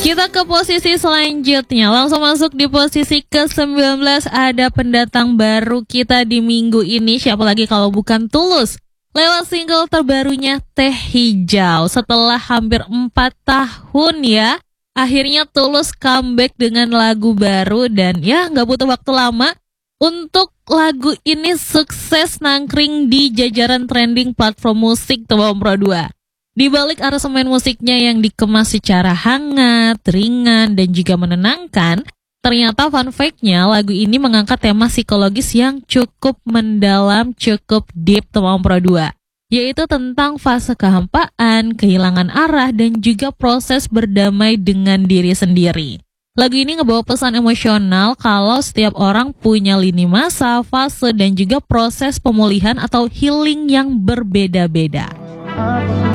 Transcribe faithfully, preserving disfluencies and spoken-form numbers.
Kita ke posisi selanjutnya, langsung masuk di posisi ke sembilan belas. Ada pendatang baru kita di minggu ini, siapa lagi kalau bukan Tulus. Lewat single terbarunya Teh Hijau. Setelah hampir empat tahun ya, akhirnya Tulus comeback dengan lagu baru. Dan ya gak butuh waktu lama untuk lagu ini sukses nangkring di jajaran trending platform musik Tomom Pro dua. Di balik aransemen musiknya yang dikemas secara hangat, ringan, dan juga menenangkan, ternyata fun fact-nya lagu ini mengangkat tema psikologis yang cukup mendalam, cukup deep Tomom Pro dua, yaitu tentang fase kehampaan, kehilangan arah, dan juga proses berdamai dengan diri sendiri. Lagu ini ngebawa pesan emosional kalau setiap orang punya lini masa, fase, dan juga proses pemulihan atau healing yang berbeda-beda.